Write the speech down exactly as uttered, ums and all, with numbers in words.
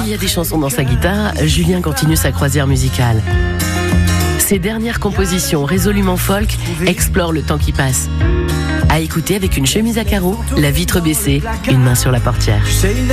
y a des chansons dans sa guitare, Julien continue sa croisière musicale. Ses dernières compositions résolument folk explorent le temps qui passe. À écouter avec une chemise à carreaux, la vitre baissée, une main sur la portière.